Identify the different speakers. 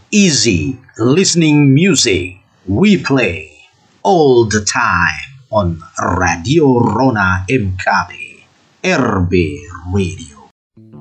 Speaker 1: Easy listening music we play all the time on Radio Rona MKB RB Radio.